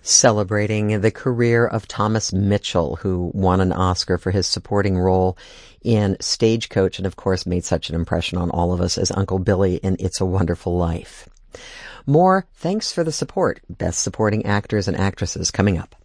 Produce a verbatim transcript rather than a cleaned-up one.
celebrating the career of Thomas Mitchell, who won an Oscar for his supporting role in Stagecoach and, of course, made such an impression on all of us as Uncle Billy in It's a Wonderful Life. More Thanks for the Support, Best Supporting Actors and Actresses coming up.